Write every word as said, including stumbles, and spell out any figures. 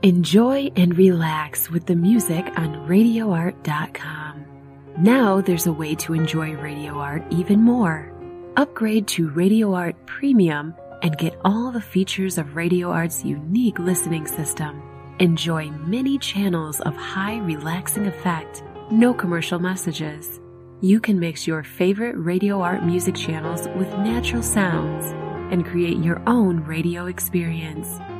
Enjoy and relax with the music on radio art dot com. Now there's a way to enjoy Radio Art even more. Upgrade to Radio Art Premium and get all the features of Radio Art's unique listening system. Enjoy many channels of high relaxing effect, no commercial messages. You can mix your favorite Radio Art music channels with natural sounds and create your own radio experience.